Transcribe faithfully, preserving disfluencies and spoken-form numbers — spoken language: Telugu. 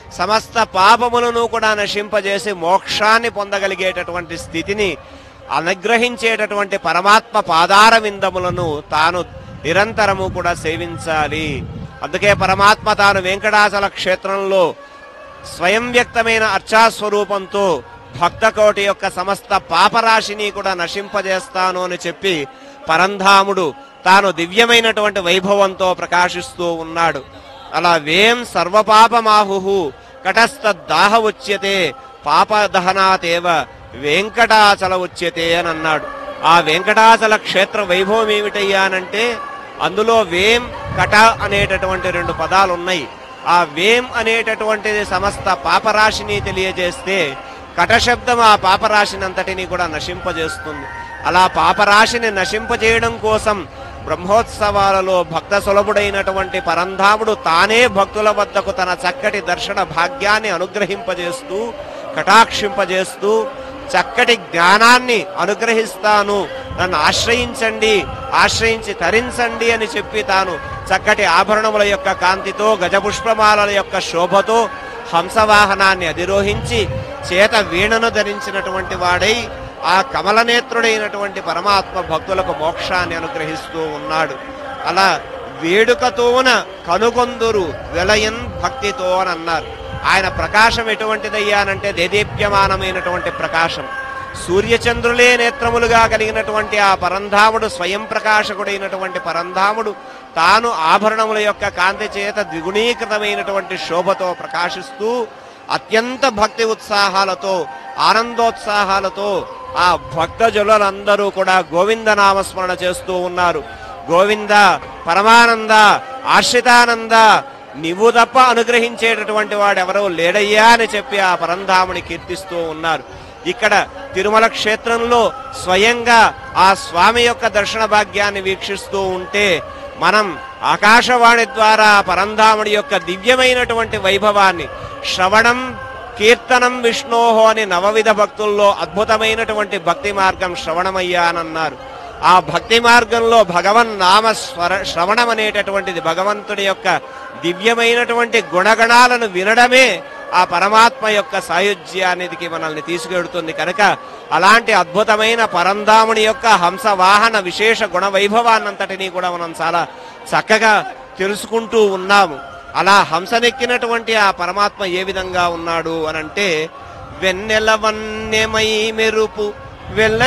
సమస్త పాపములను కూడా నశింపజేసి మోక్షాన్ని పొందగలిగేటటువంటి స్థితిని అనుగ్రహించేటటువంటి పరమాత్మ పాదార విందములను తాను నిరంతరము కూడా సేవించాలి. అందుకే పరమాత్మ తాను వెంకటాచల క్షేత్రంలో స్వయం వ్యక్తమైన అర్చాస్వరూపంతో భక్తకోటి యొక్క సమస్త పాపరాశిని కూడా నశింపజేస్తాను అని చెప్పి పరంధాముడు తాను దివ్యమైనటువంటి వైభవంతో ప్రకాశిస్తూ ఉన్నాడు. అలా వేం సర్వపాపమాహు కటస్థదాహ ఉచ్యతే పాపదహనాతేవ వెంకటాచల ఉచ్యతే అని అన్నాడు. ఆ వెంకటాచల క్షేత్ర వైభవం ఏమిటయ్యానంటే అందులో వేం కట అనేటటువంటి రెండు పదాలు ఉన్నాయి. ఆ వేం అనేటటువంటిది సమస్త పాపరాశిని తెలియజేస్తే కటశబ్దం ఆ పాపరాశిని అంతటిని కూడా నశింపజేస్తుంది. అలా పాపరాశిని నశింపజేయడం కోసం బ్రహ్మోత్సవాలలో భక్త సులభుడైనటువంటి పరంధాముడు తానే భక్తుల వద్దకు తన చక్కటి దర్శన భాగ్యాన్ని అనుగ్రహింపజేస్తూ కటాక్షింపజేస్తూ చక్కటి జ్ఞానాన్ని అనుగ్రహిస్తాను, నన్ను ఆశ్రయించండి, ఆశ్రయించి తరించండి అని చెప్పి తాను చక్కటి ఆభరణముల యొక్క కాంతితో గజపుష్పమాలల యొక్క శోభతో హంసవాహనాన్ని అధిరోహించి చేత వీణను ధరించినటువంటి వాడై ఆ కమలనేత్రుడైనటువంటి పరమాత్మ భక్తులకు మోక్షాన్ని అనుగ్రహిస్తూ ఉన్నాడు. అలా వేడుకతోన కనుగొందురు వెలయన్ భక్తితో అని అన్నారు. ఆయన ప్రకాశం ఎటువంటిదయ్యానంటే దేదీప్యమానమైనటువంటి ప్రకాశం. సూర్యచంద్రులే నేత్రములుగా కలిగినటువంటి ఆ పరంధాముడు స్వయం ప్రకాశకుడైనటువంటి పరంధాముడు తాను ఆభరణముల యొక్క కాంతి చేత ద్విగుణీకృతమైనటువంటి శోభతో ప్రకాశిస్తూ అత్యంత భక్తి ఉత్సాహాలతో ఆనందోత్సాహాలతో ఆ భక్తజనులందరూ కూడా గోవింద నామస్మరణ చేస్తూ ఉన్నారు. గోవింద, పరమానంద, ఆశ్రితానంద, నీవు తప్ప అనుగ్రహించేటటువంటి వాడెవరో లేడయ్యా అని చెప్పి ఆ పరంధాముని కీర్తిస్తూ ఉన్నారు. ఇక్కడ తిరుమల క్షేత్రంలో స్వయంగా ఆ స్వామి యొక్క దర్శన భాగ్యాన్ని వీక్షిస్తూ ఉంటే మనం ఆకాశవాణి ద్వారా పరంధాముడి యొక్క దివ్యమైనటువంటి వైభవాన్ని శ్రవణం కీర్తనం విష్ణోహో అని నవవిధ భక్తుల్లో అద్భుతమైనటువంటి భక్తి మార్గం శ్రవణమయ్యా అని అన్నారు. ఆ భక్తి మార్గంలో భగవన్ నామ స్వర శ్రవణం అనేటటువంటిది భగవంతుడి యొక్క దివ్యమైనటువంటి గుణగణాలను వినడమే ఆ పరమాత్మ యొక్క సాయుధ్యానికి మనల్ని తీసుకెడుతుంది. కనుక అలాంటి అద్భుతమైన పరంధాముని యొక్క హంసవాహన విశేష గుణ వైభవాన్నంతటినీ కూడా మనం చాలా చక్కగా తెలుసుకుంటూ ఉన్నాము. అలా హంసనెక్కినటువంటి ఆ పరమాత్మ ఏ విధంగా ఉన్నాడు అనంటే వెన్నెల వన్నెమై మెరుపు వెల్ల